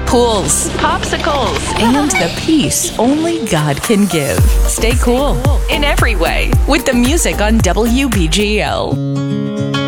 pools, popsicles, and the peace only God can give. Stay cool in every way with the music on WBGL.